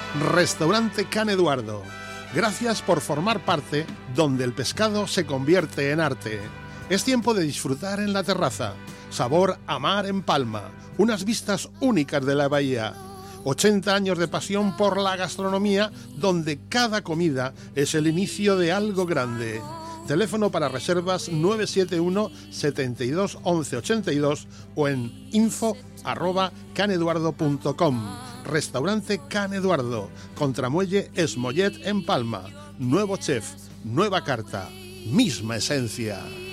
Restaurante Can Eduardo. Gracias por formar parte donde el pescado se convierte en arte. Es tiempo de disfrutar en la terraza. Sabor a mar en Palma. Unas vistas únicas de la bahía. 80 años de pasión por la gastronomía, donde cada comida es el inicio de algo grande. Teléfono para reservas 971 72 11 82 o en info@caneduardo.com. Restaurante Can Eduardo, Contramuelle Esmollet en Palma. Nuevo chef, nueva carta, misma esencia.